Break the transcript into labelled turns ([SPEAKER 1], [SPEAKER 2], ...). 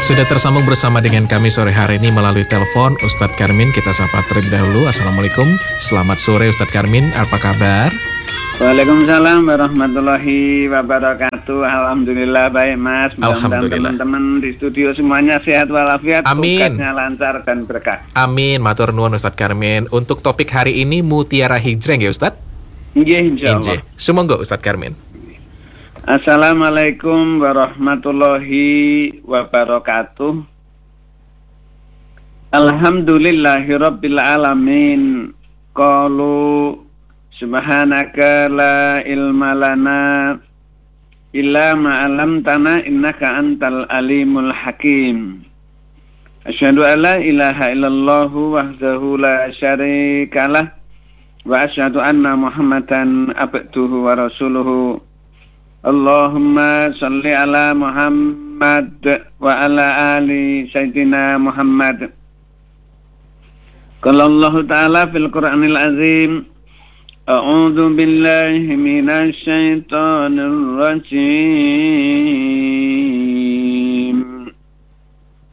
[SPEAKER 1] Sudah tersambung bersama dengan kami sore hari ini melalui telepon Ustadz Karmin. Kita sapa terlebih dahulu. Assalamualaikum. Selamat sore Ustadz Karmin. Apa kabar?
[SPEAKER 2] Waalaikumsalam warahmatullahi wabarakatuh. Alhamdulillah baik Mas. Mudah-mudahan teman-teman di studio semuanya sehat walafiat.
[SPEAKER 1] Amin.
[SPEAKER 2] Tugasnya lancar dan berkah.
[SPEAKER 1] Amin. Matur nuwun Ustadz Karmin. Untuk topik hari ini Mutiara Hijreng ya Ustadz?
[SPEAKER 2] Iya insyaallah.
[SPEAKER 1] Sumangga Ustadz Karmin.
[SPEAKER 2] Assalamualaikum warahmatullahi wabarakatuh. Alhamdulillahirabbil alamin. Qalu subhanaka la ilma lana illa ma 'allamtana innaka antal alimul hakim. Asyhadu an la ilaha illallah wahdahu la syarikalah wa asyhadu anna Muhammadan abduhu wa rasuluhu. Allahumma salli ala Muhammad wa ala ali sayyidina Muhammad. Qala Allah Ta'ala fil Qur'anil Azim, A'udzu billahi minasy syaithanir rajim.